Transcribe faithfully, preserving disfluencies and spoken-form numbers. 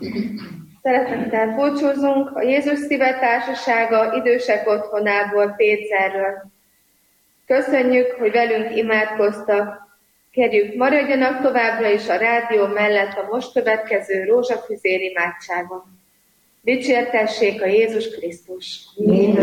Szeretettel búcsúzunk a Jézus Szíve Társasága idősek otthonából, Pécserről. Köszönjük, hogy velünk imádkoztak. Kérjük, maradjanak továbbra is a rádió mellett a most következő rózsafüzér imádságon. Dicsértessék a Jézus Krisztus!